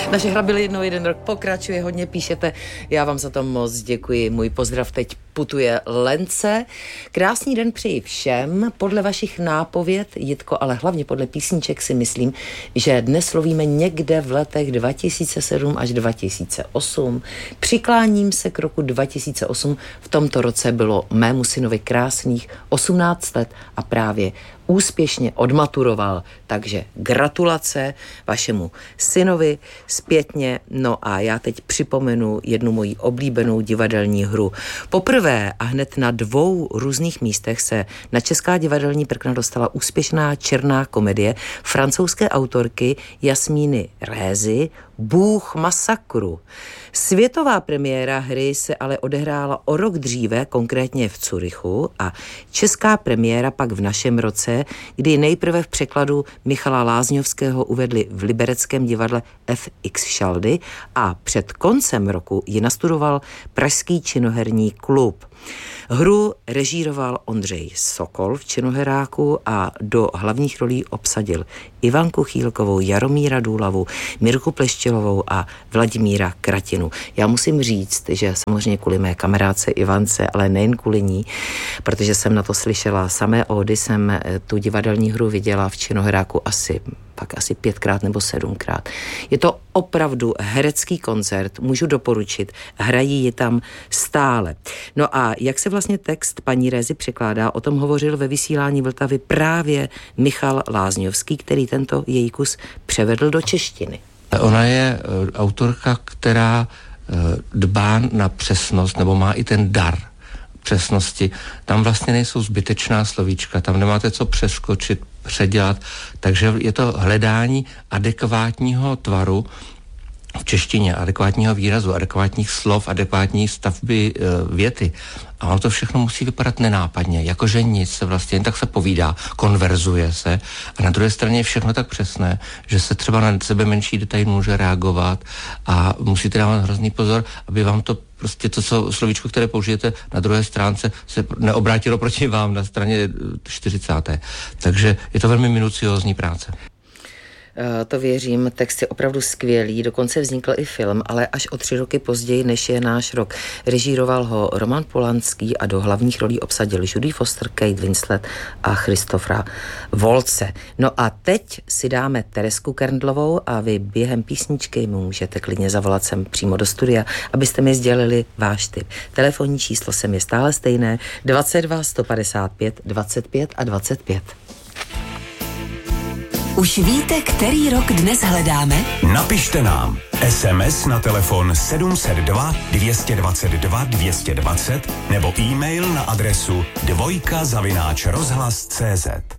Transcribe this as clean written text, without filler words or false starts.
Naše hra byl jednou jeden rok, pokračuje, hodně píšete. Já vám za to moc děkuji. Můj pozdrav teď putuje Lence. Krásný den přeji všem. Podle vašich nápověd, Jitko, ale hlavně podle písniček si myslím, že dnes slovíme někde v letech 2007 až 2008. Přikláním se k roku 2008. V tomto roce bylo mému synovi krásných 18 let a právě úspěšně odmaturoval, takže gratulace vašemu synovi zpětně. No a já teď připomenu jednu moji oblíbenou divadelní hru. Poprvé a hned na 2 různých místech se na česká divadelní prkna dostala úspěšná černá komedie francouzské autorky Jasmíny Rézy Bůh masakru. Světová premiéra hry se ale odehrála o rok dříve, konkrétně v Curychu, a česká premiéra pak v našem roce, kdy nejprve v překladu Michala Lázňovského uvedli v libereckém divadle FX Šaldy a před koncem roku ji nastudoval Pražský činoherní klub. Hru režíroval Ondřej Sokol v činoheráku a do hlavních rolí obsadil Ivanku Chýlkovou, Jaromíra Důlavu, Mirku Pleštělovou a Vladimíra Kratinu. Já musím říct, že samozřejmě kvůli mé kamarádce Ivance, ale nejen kvůli ní, protože jsem na to slyšela samé ódy, jsem tu divadelní hru viděla v činoheráku asi 5krát nebo 7krát. Je to opravdu herecký koncert, můžu doporučit, hrají ji tam stále. No a jak se vlastně text paní Rézy překládá, o tom hovořil ve vysílání Vltavy právě Michal Lázňovský, který tento její kus převedl do češtiny. Ona je autorka, která dbá na přesnost, nebo má i ten dar přesnosti. Tam vlastně nejsou zbytečná slovíčka, tam nemáte co přeskočit, předělat, takže je to hledání adekvátního tvaru v češtině, adekvátního výrazu, adekvátních slov, adekvátní stavby věty. A ono to všechno musí vypadat nenápadně, jakože nic se vlastně jen tak se povídá, konverzuje se a na druhé straně je všechno tak přesné, že se třeba na sebe menší detail může reagovat a musíte dávat hrozný pozor, aby vám to prostě to, co slovíčko, které použijete na druhé stránce, se neobrátilo proti vám na straně 40. Takže je to velmi minuciózní práce. To věřím, text je opravdu skvělý, dokonce vznikl i film, ale až o 3 roky později, než je náš rok. Režíroval ho Roman Polanský a do hlavních rolí obsadil Jodie Foster, Kate Winslet a Christophera Waltze. No a teď si dáme Teresku Kerndlovou a vy během písničky můžete klidně zavolat sem přímo do studia, abyste mi sdělili váš tip. Telefonní číslo sem je stále stejné 22 155 25 a 25. Už víte, který rok dnes hledáme? Napište nám SMS na telefon 702 222 220 nebo e-mail na adresu dvojka@rozhlas.cz.